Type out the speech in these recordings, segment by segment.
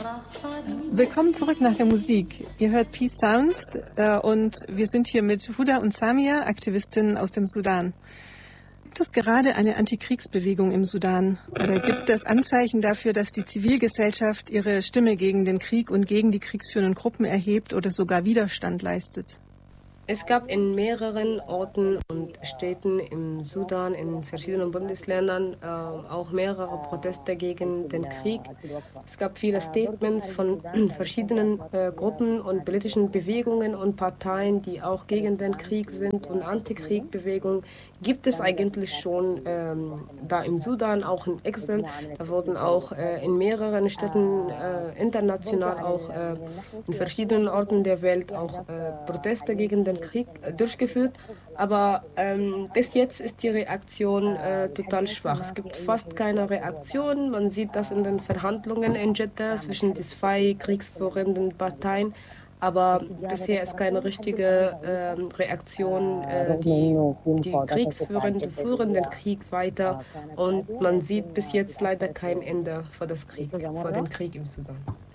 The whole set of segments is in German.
Willkommen zurück nach der Musik. Ihr hört Peace Sounds und wir sind hier mit Huda und Samia, Aktivistinnen aus dem Sudan. Gibt es gerade eine Antikriegsbewegung im Sudan? Oder gibt es Anzeichen dafür, dass die Zivilgesellschaft ihre Stimme gegen den Krieg und gegen die kriegsführenden Gruppen erhebt oder sogar Widerstand leistet? Es gab in mehreren Orten und Städten im Sudan, in verschiedenen Bundesländern, auch mehrere Proteste gegen den Krieg. Es gab viele Statements von verschiedenen Gruppen und politischen Bewegungen und Parteien, die auch gegen den Krieg sind, und Antikriegbewegung gibt es eigentlich schon da im Sudan, auch in Exil. Da wurden auch in mehreren Städten international, auch in verschiedenen Orten der Welt auch Proteste gegen den Krieg durchgeführt, aber bis jetzt ist die Reaktion total schwach. Es gibt fast keine Reaktion. Man sieht das in den Verhandlungen in Jeddah zwischen den zwei kriegsführenden Parteien, aber bisher ist keine richtige Reaktion. Die Kriegsführenden führen den Krieg weiter und man sieht bis jetzt leider kein Ende vor dem Krieg im Sudan.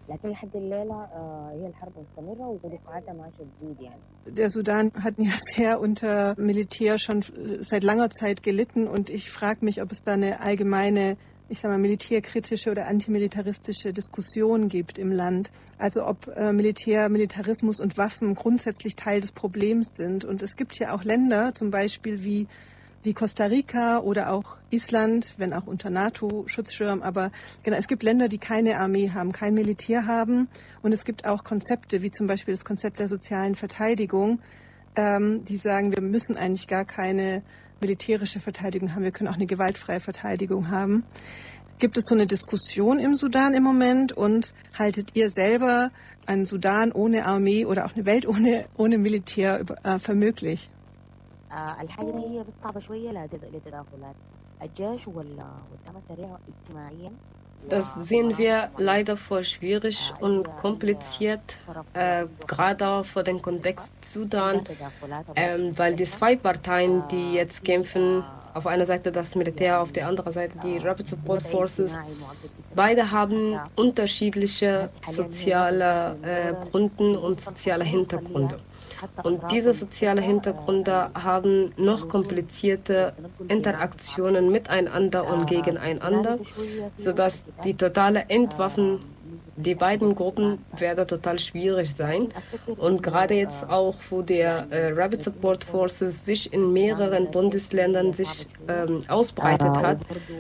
Der Sudan hat ja sehr unter Militär schon seit langer Zeit gelitten und ich frage mich, ob es da eine allgemeine, militärkritische oder antimilitaristische Diskussion gibt im Land. Also ob Militarismus und Waffen grundsätzlich Teil des Problems sind. Und es gibt ja auch Länder, zum Beispiel wie Costa Rica oder auch Island, wenn auch unter NATO-Schutzschirm. Aber genau, es gibt Länder, die keine Armee haben, kein Militär haben. Und es gibt auch Konzepte, wie zum Beispiel das Konzept der sozialen Verteidigung, die sagen, wir müssen eigentlich gar keine militärische Verteidigung haben, wir können auch eine gewaltfreie Verteidigung haben. Gibt es so eine Diskussion im Sudan im Moment und haltet ihr selber einen Sudan ohne Armee oder auch eine Welt ohne Militär für möglich? الحاجة دي هي بس صعبة شوية لتداخلات الجيش والدعم السريع اجتماعيا. Das sehen wir leider für schwierig und kompliziert, gerade für den Kontext Sudan, weil die zwei Parteien, die jetzt kämpfen, auf einer Seite das Militär, auf der anderen Seite die Rapid Support Forces, beide haben unterschiedliche soziale Gründe und soziale Hintergründe. Und diese sozialen Hintergründe haben noch komplizierte Interaktionen miteinander und gegeneinander, sodass die totale Entwaffnung die beiden Gruppen werden total schwierig sein. Und gerade jetzt auch, wo der Rapid Support Forces sich in mehreren Bundesländern ausbreitet hat,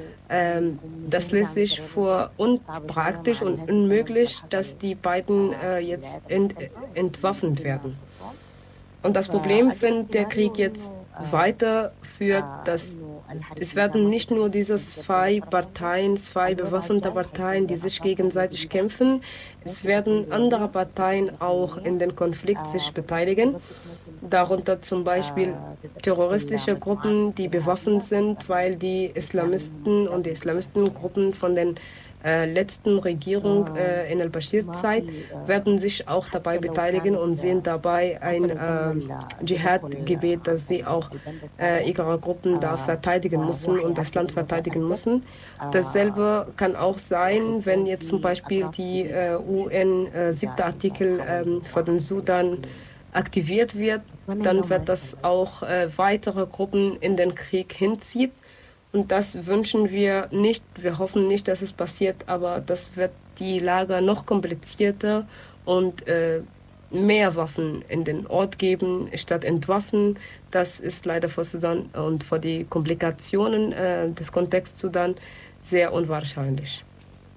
das lässt sich für unpraktisch und unmöglich, dass die beiden jetzt entwaffnet werden. Und das Problem, wenn der Krieg jetzt weiterführt, dass es werden nicht nur diese zwei bewaffnete Parteien, die sich gegenseitig kämpfen, es werden andere Parteien auch in den Konflikt sich beteiligen. Darunter zum Beispiel terroristische Gruppen, die bewaffnet sind, weil die Islamisten und die Islamistengruppen von den letzten Regierung in al-Bashir-Zeit werden sich auch dabei beteiligen und sehen dabei ein Dschihad-Gebet, dass sie auch ihre Gruppen da verteidigen müssen und das Land verteidigen müssen. Dasselbe kann auch sein, wenn jetzt zum Beispiel die UN 7. Artikel für den Sudan aktiviert wird, dann wird das auch weitere Gruppen in den Krieg hinzieht. Und das wünschen wir nicht. Wir hoffen nicht, dass es passiert, aber das wird die Lage noch komplizierter und mehr Waffen in den Ort geben, statt entwaffnen. Das ist leider für Sudan und für die Komplikationen des Kontexts Sudan sehr unwahrscheinlich.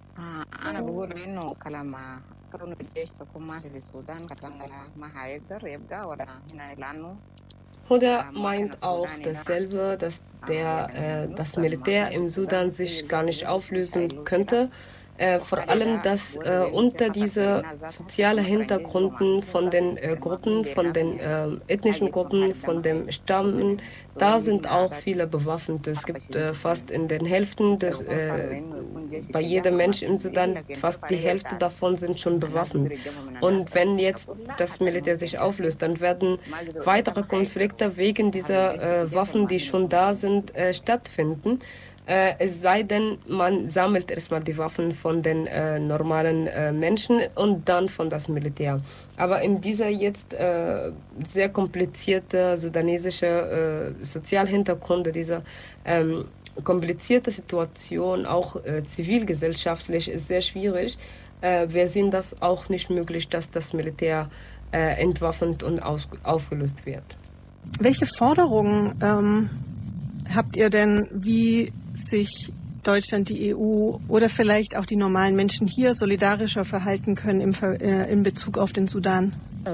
Huda meint auch dasselbe, dass das Militär im Sudan sich gar nicht auflösen könnte. Vor allem, dass unter diese sozialen Hintergründen von den Gruppen, von den ethnischen Gruppen, von dem Stamm, da sind auch viele Bewaffnete. Es gibt fast in den Hälften, bei jedem Mensch im Sudan, fast die Hälfte davon sind schon bewaffnet. Und wenn jetzt das Militär sich auflöst, dann werden weitere Konflikte wegen dieser Waffen, die schon da sind, stattfinden. Es sei denn, man sammelt erstmal die Waffen von den normalen Menschen und dann von das Militär. Aber in dieser jetzt sehr komplizierte sudanesische Sozialhintergründe, dieser komplizierte Situation, auch zivilgesellschaftlich, ist sehr schwierig. Wir sehen das auch nicht möglich, dass das Militär entwaffnet und aufgelöst wird. Welche Forderungen habt ihr denn, wie sich Deutschland, die EU oder vielleicht auch die normalen Menschen hier solidarischer verhalten können in Bezug auf den Sudan?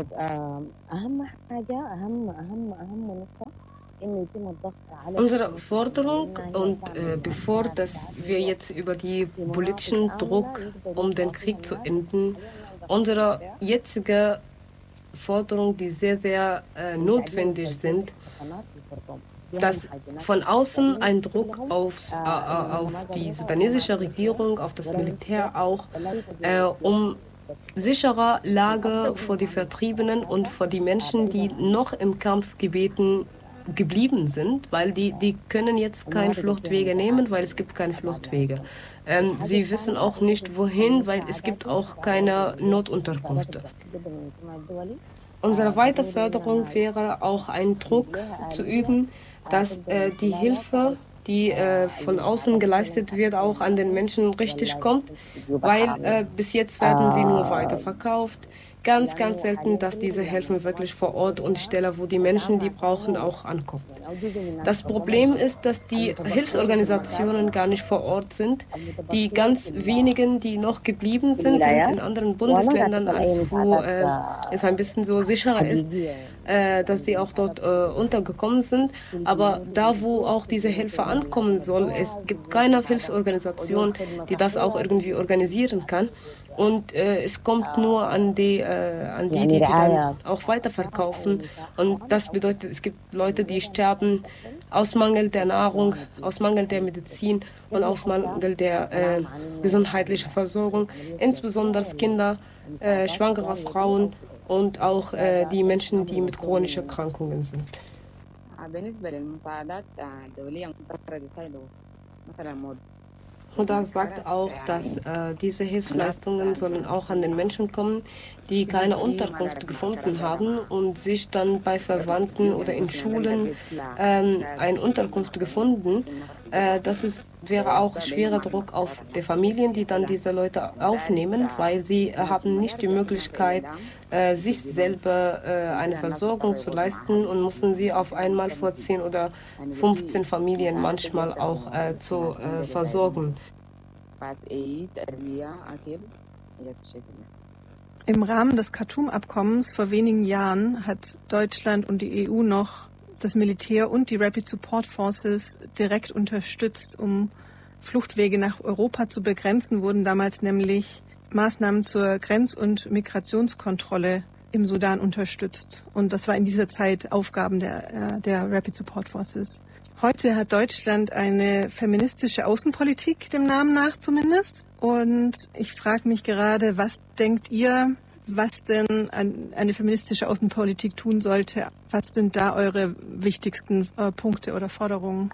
Unsere Forderung und bevor dass wir jetzt über die politischen Druck, um den Krieg zu enden, unsere jetzige Forderung, die sehr, sehr notwendig sind, dass von außen ein Druck auf die sudanesische Regierung, auf das Militär auch, um sichere Lage für die Vertriebenen und für die Menschen, die noch im Kampfgebieten geblieben sind, weil die können jetzt keine Fluchtwege nehmen, weil es gibt keine Fluchtwege. Sie wissen auch nicht wohin, weil es gibt auch keine Notunterkünfte. Unsere weitere Förderung wäre auch ein Druck zu üben, dass die Hilfe, die von außen geleistet wird, auch an den Menschen richtig kommt, weil bis jetzt werden sie nur weiterverkauft. Ganz, ganz selten, dass diese Hilfen wirklich vor Ort und Stelle, wo die Menschen die brauchen, auch ankommen. Das Problem ist, dass die Hilfsorganisationen gar nicht vor Ort sind. Die ganz wenigen, die noch geblieben sind, sind in anderen Bundesländern, als wo es ein bisschen so sicherer ist, dass sie auch dort untergekommen sind. Aber da, wo auch diese Hilfe ankommen soll, es gibt keine Hilfsorganisation, die das auch irgendwie organisieren kann. Und es kommt nur an die dann auch weiterverkaufen. Und das bedeutet, es gibt Leute, die sterben aus Mangel der Nahrung, aus Mangel der Medizin und aus Mangel der gesundheitlichen Versorgung, insbesondere Kinder, schwangere Frauen und auch die Menschen, die mit chronischen Erkrankungen sind. Und er sagt auch, dass diese Hilfsleistungen sollen auch an den Menschen kommen, die keine Unterkunft gefunden haben und sich dann bei Verwandten oder in Schulen eine Unterkunft gefunden. Wäre auch schwerer Druck auf die Familien, die dann diese Leute aufnehmen, weil sie haben nicht die Möglichkeit, sich selber eine Versorgung zu leisten und müssen sie auf einmal vor 10 oder 15 Familien manchmal auch zu versorgen. Im Rahmen des Khartoum-Abkommens vor wenigen Jahren hat Deutschland und die EU noch das Militär und die Rapid Support Forces direkt unterstützt, um Fluchtwege nach Europa zu begrenzen, wurden damals nämlich Maßnahmen zur Grenz- und Migrationskontrolle im Sudan unterstützt. Und das war in dieser Zeit Aufgaben der Rapid Support Forces. Heute hat Deutschland eine feministische Außenpolitik, dem Namen nach zumindest. Und ich frage mich gerade, was denkt ihr, was denn eine feministische Außenpolitik tun sollte? Was sind da eure wichtigsten Punkte oder Forderungen?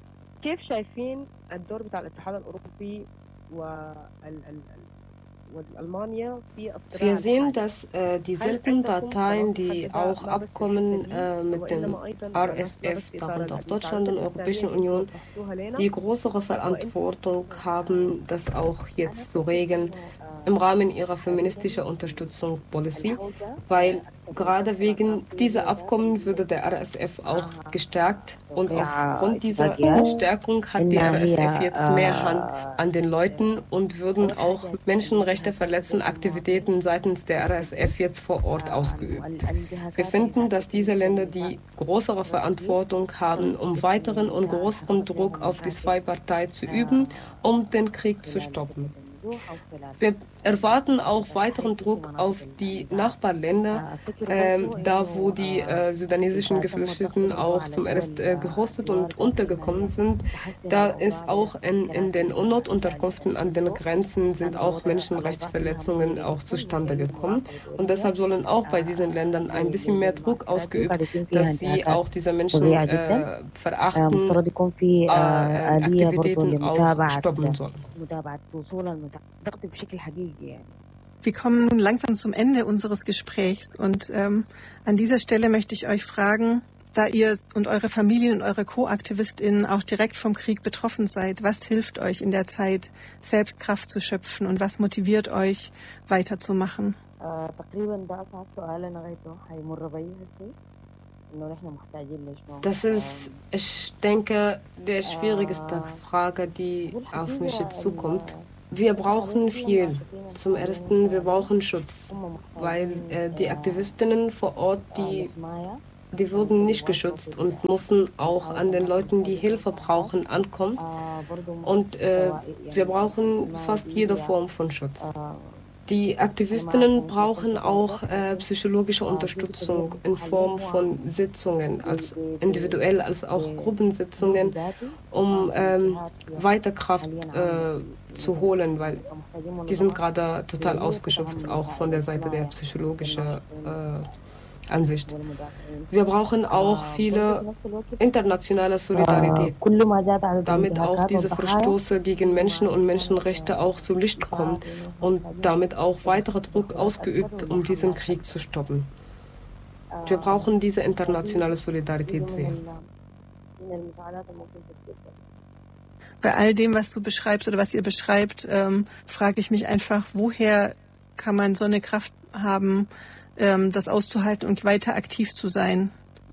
Wir sehen, dass dieselben Parteien, die auch Abkommen mit dem RSF, darunter auch Deutschland und Europäische Union, die größere Verantwortung haben, das auch jetzt zu regeln im Rahmen ihrer feministischen Unterstützung Policy, weil gerade wegen dieser Abkommen würde der RSF auch gestärkt und aufgrund dieser Stärkung hat die RSF jetzt mehr Hand an den Leuten und würden auch Menschenrechte verletzende Aktivitäten seitens der RSF jetzt vor Ort ausgeübt. Wir finden, dass diese Länder die größere Verantwortung haben, um weiteren und größeren Druck auf die zwei Parteien zu üben, um den Krieg zu stoppen. Wir erwarten auch weiteren Druck auf die Nachbarländer, da wo die sudanesischen Geflüchteten auch zum erst gehostet und untergekommen sind. Da ist auch in den Notunterkünften an den Grenzen sind auch Menschenrechtsverletzungen auch zustande gekommen. Und deshalb sollen auch bei diesen Ländern ein bisschen mehr Druck ausgeübt, dass sie auch diese Menschen verachten, Aktivitäten auch stoppen sollen. Wir kommen nun langsam zum Ende unseres Gesprächs und an dieser Stelle möchte ich euch fragen, da ihr und eure Familien und eure Co-AktivistInnen auch direkt vom Krieg betroffen seid, was hilft euch in der Zeit, selbst Kraft zu schöpfen und was motiviert euch, weiterzumachen? Das ist, ich denke, die schwierigste Frage, die auf mich jetzt zukommt. Wir brauchen viel. Zum Ersten, wir brauchen Schutz, weil die Aktivistinnen vor Ort, die wurden nicht geschützt und mussten auch an den Leuten, die Hilfe brauchen, ankommen. Und wir brauchen fast jede Form von Schutz. Die Aktivistinnen brauchen auch psychologische Unterstützung in Form von Sitzungen, als individuell als auch Gruppensitzungen, um weiter Kraft zu holen, weil die sind gerade total ausgeschöpft, auch von der Seite der psychologischen Ansicht. Wir brauchen auch viele internationale Solidarität, damit auch diese Verstoße gegen Menschen und Menschenrechte auch zu Licht kommen und damit auch weiterer Druck ausgeübt, um diesen Krieg zu stoppen. Wir brauchen diese internationale Solidarität sehr. Bei all dem, was du beschreibst oder was ihr beschreibt, frage ich mich einfach, woher kann man so eine Kraft haben, das auszuhalten und weiter aktiv zu sein?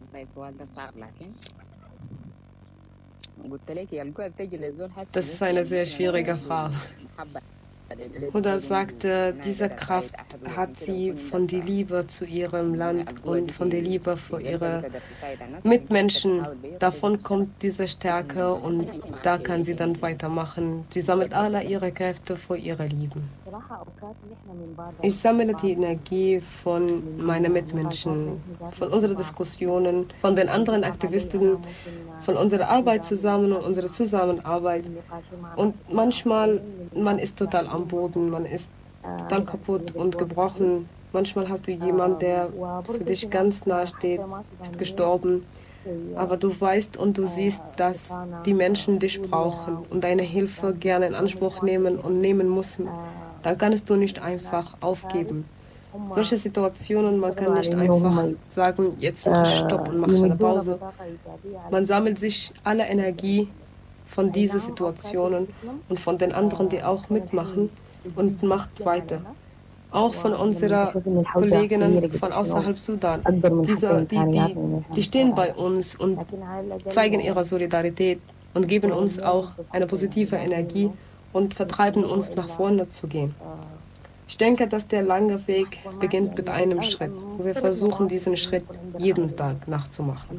Das ist eine sehr schwierige Frage. Huda sagte, diese Kraft hat sie von der Liebe zu ihrem Land und von der Liebe für ihre Mitmenschen. Davon kommt diese Stärke und da kann sie dann weitermachen. Sie sammelt alle ihre Kräfte für ihre Lieben. Ich sammle die Energie von meinen Mitmenschen, von unseren Diskussionen, von den anderen Aktivisten, von unserer Arbeit zusammen und unserer Zusammenarbeit. Und manchmal, man ist total am Boden, man ist total kaputt und gebrochen. Manchmal hast du jemanden, der für dich ganz nahe steht, ist gestorben. Aber du weißt und du siehst, dass die Menschen dich brauchen und deine Hilfe gerne in Anspruch nehmen und nehmen müssen. Dann kannst du nicht einfach aufgeben. Solche Situationen, man kann nicht einfach sagen, jetzt mache ich Stopp und mache eine Pause. Man sammelt sich alle Energie von diesen Situationen und von den anderen, die auch mitmachen und macht weiter. Auch von unseren Kolleginnen von außerhalb Sudan. Die stehen bei uns und zeigen ihre Solidarität und geben uns auch eine positive Energie und vertreiben uns, nach vorne zu gehen. Ich denke, dass der lange Weg beginnt mit einem Schritt. Wir versuchen, diesen Schritt jeden Tag nachzumachen.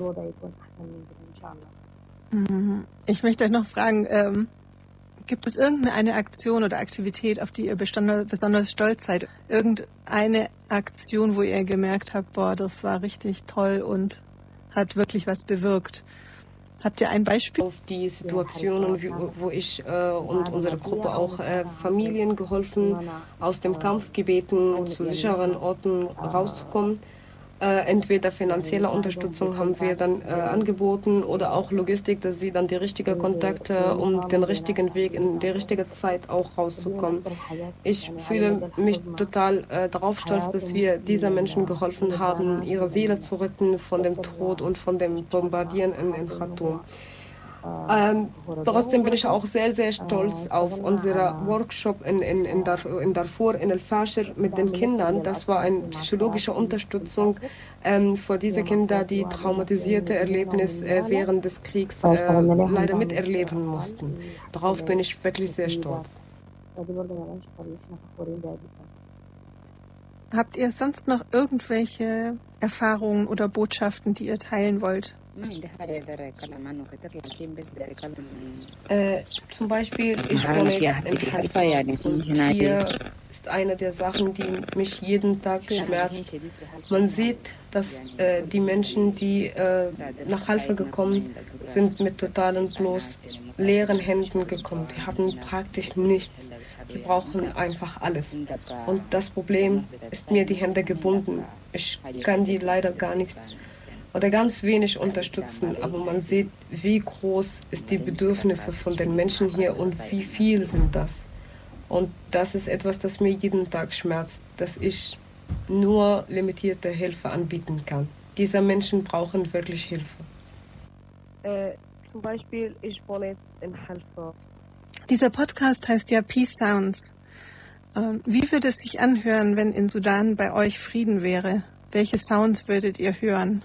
Ich möchte euch noch fragen, gibt es irgendeine Aktion oder Aktivität, auf die ihr besonders stolz seid? Irgendeine Aktion, wo ihr gemerkt habt, boah, das war richtig toll und hat wirklich was bewirkt? Habt ihr ein Beispiel? Auf die Situationen, wo ich und unsere Gruppe auch Familien geholfen, aus dem Kampf gebeten, zu sicheren Orten rauszukommen. Entweder finanzielle Unterstützung haben wir dann angeboten oder auch Logistik, dass sie dann die richtigen Kontakte, um den richtigen Weg in der richtigen Zeit auch rauszukommen. Ich fühle mich total darauf stolz, dass wir diesen Menschen geholfen haben, ihre Seele zu retten von dem Tod und von dem Bombardieren in Khartoum. Trotzdem bin ich auch sehr, sehr stolz auf unseren Workshop in Darfur, in El-Fasher mit den Kindern. Das war eine psychologische Unterstützung für diese Kinder, die traumatisierte Erlebnisse während des Kriegs leider miterleben mussten. Darauf bin ich wirklich sehr stolz. Habt ihr sonst noch irgendwelche Erfahrungen oder Botschaften, die ihr teilen wollt? Zum Beispiel, ich wohne jetzt in Haifa und hier ist eine der Sachen, die mich jeden Tag schmerzt. Man sieht, dass die Menschen, die nach Hilfe gekommen sind, mit totalen bloß leeren Händen gekommen. Die haben praktisch nichts. Die brauchen einfach alles. Und das Problem ist mir die Hände gebunden. Ich kann die leider gar nicht oder ganz wenig unterstützen, aber man sieht, wie groß ist die Bedürfnisse von den Menschen hier und wie viel sind das. Und das ist etwas, das mir jeden Tag schmerzt, dass ich nur limitierte Hilfe anbieten kann. Diese Menschen brauchen wirklich Hilfe. Zum Beispiel, ich wohne jetzt in Halfa. Dieser Podcast heißt ja Peace Sounds. Wie würde es sich anhören, wenn in Sudan bei euch Frieden wäre? Welche Sounds würdet ihr hören?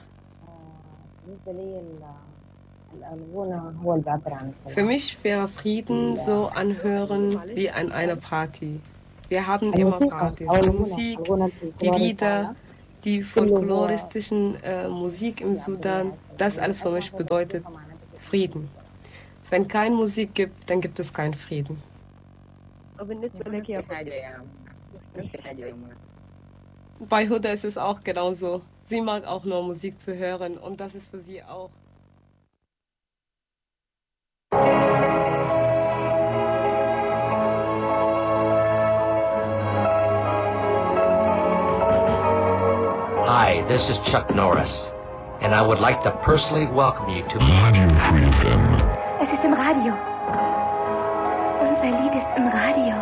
Für mich wäre Frieden so anhören wie an einer Party. Wir haben immer Partys. Die Musik, die Lieder, die folkloristischen Musik im Sudan, das alles für mich bedeutet Frieden. Wenn keine Musik gibt, dann gibt es keinen Frieden. Bei Huda ist es auch genauso. Sie mag auch nur Musik zu hören und das ist für sie auch. Hi, this is Chuck Norris, and I would like to personally welcome you to Radio Freedom. Es ist im Radio. Unser Lied ist im Radio.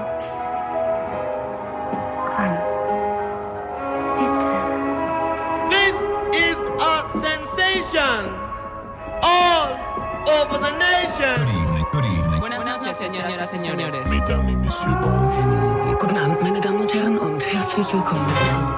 Komm, bitte. This is a sensation all over the nation. Good evening. Buenas noches, señoras y señores. Mesdames et messieurs, bonjour. Guten Abend, meine Damen und Herren, und herzlich willkommen.